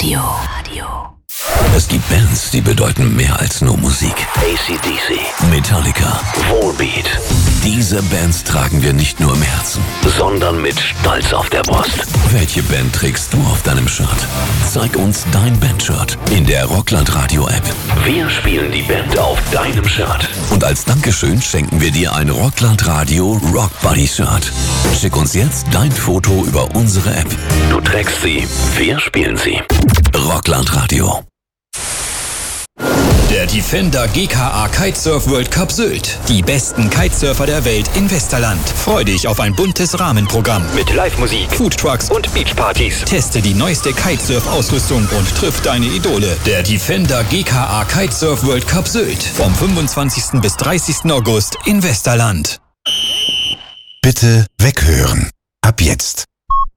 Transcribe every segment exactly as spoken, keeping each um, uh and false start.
Radio. Es gibt Bands, die bedeuten mehr als nur Musik. A C D C, Metallica, Volbeat. Diese Bands tragen wir nicht nur im Herzen, sondern mit Stolz auf der Brust. Welche Band trägst du auf deinem Shirt? Zeig uns dein Bandshirt in der Rockland Radio App. Wir spielen die Band auf deinem Shirt. Und als Dankeschön schenken wir dir ein Rockland Radio Rock Buddy Shirt. Schick uns jetzt dein Foto über unsere App. Du trägst sie, wir spielen sie. Rockland Radio. Der Defender G K A Kitesurf World Cup Sylt. Die besten Kitesurfer der Welt in Westerland. Freu dich auf ein buntes Rahmenprogramm mit Live-Musik, Foodtrucks und Beachpartys. Teste die neueste Kitesurf-Ausrüstung und triff deine Idole. Der Defender G K A Kitesurf World Cup Sylt. Vom fünfundzwanzigsten bis dreißigsten August in Westerland. Bitte weghören. Ab jetzt.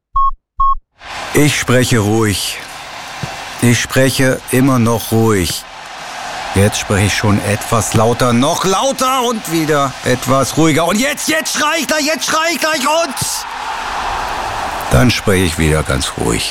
Ich spreche ruhig. Ich spreche immer noch ruhig. Jetzt spreche ich schon etwas lauter, noch lauter und wieder etwas ruhiger. Und jetzt, jetzt schrei ich gleich, jetzt schrei ich gleich und... Dann spreche ich wieder ganz ruhig.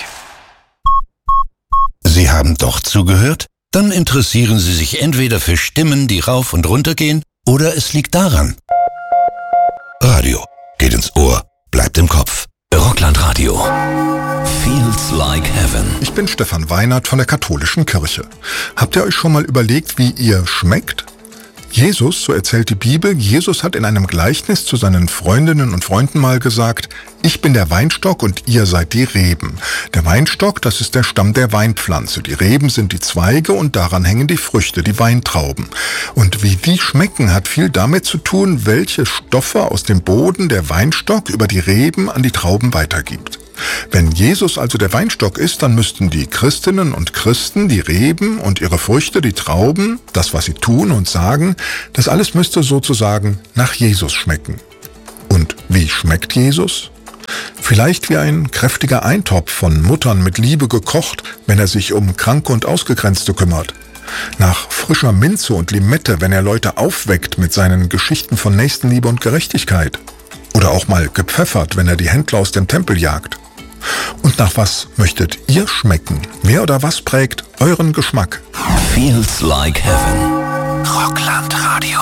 Sie haben doch zugehört? Dann interessieren Sie sich entweder für Stimmen, die rauf und runter gehen, oder es liegt daran. Radio geht ins Ohr, bleibt im Kopf. Rockland Radio. Feels like heaven. Ich bin Stefan Weinert von der Katholischen Kirche. Habt ihr euch schon mal überlegt, wie ihr schmeckt? Jesus, so erzählt die Bibel, Jesus hat in einem Gleichnis zu seinen Freundinnen und Freunden mal gesagt: Ich bin der Weinstock und ihr seid die Reben. Der Weinstock, das ist der Stamm der Weinpflanze. Die Reben sind die Zweige und daran hängen die Früchte, die Weintrauben. Und wie die schmecken, hat viel damit zu tun, welche Stoffe aus dem Boden der Weinstock über die Reben an die Trauben weitergibt. Wenn Jesus also der Weinstock ist, dann müssten die Christinnen und Christen, die Reben und ihre Früchte, die Trauben, das, was sie tun und sagen, das alles müsste sozusagen nach Jesus schmecken. Und wie schmeckt Jesus? Vielleicht wie ein kräftiger Eintopf von Muttern mit Liebe gekocht, wenn er sich um Kranke und Ausgegrenzte kümmert. Nach frischer Minze und Limette, wenn er Leute aufweckt mit seinen Geschichten von Nächstenliebe und Gerechtigkeit. Oder auch mal gepfeffert, wenn er die Händler aus dem Tempel jagt. Und nach was möchtet ihr schmecken? Wer oder was prägt euren Geschmack? Feels like heaven. Rockland Radio.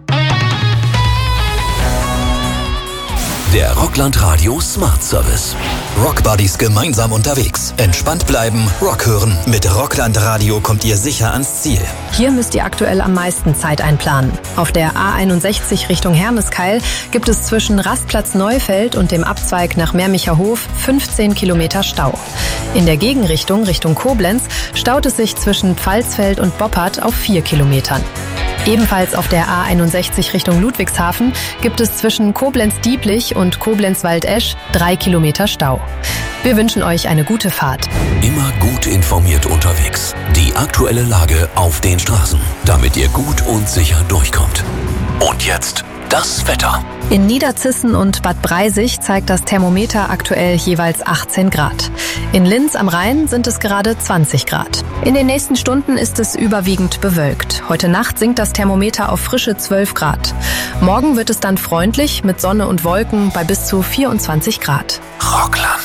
Der Rockland Radio Smart Service. Rockbuddies gemeinsam unterwegs. Entspannt bleiben, Rock hören. Mit Rockland Radio kommt ihr sicher ans Ziel. Hier müsst ihr aktuell am meisten Zeit einplanen. Auf der A einundsechzig Richtung Hermeskeil gibt es zwischen Rastplatz Neufeld und dem Abzweig nach Meermicherhof fünfzehn Kilometer Stau. In der Gegenrichtung, Richtung Koblenz, staut es sich zwischen Pfalzfeld und Boppard auf vier Kilometern. Ebenfalls auf der A einundsechzig Richtung Ludwigshafen gibt es zwischen Koblenz-Dieblich und Koblenz-Waldesch drei Kilometer Stau. Wir wünschen euch eine gute Fahrt. Immer gut informiert unterwegs. Die aktuelle Lage auf den Straßen, damit ihr gut und sicher durchkommt. Und jetzt das Wetter. In Niederzissen und Bad Breisig zeigt das Thermometer aktuell jeweils achtzehn Grad. In Linz am Rhein sind es gerade zwanzig Grad. In den nächsten Stunden ist es überwiegend bewölkt. Heute Nacht sinkt das Thermometer auf frische zwölf Grad. Morgen wird es dann freundlich mit Sonne und Wolken bei bis zu vierundzwanzig Grad. Rockland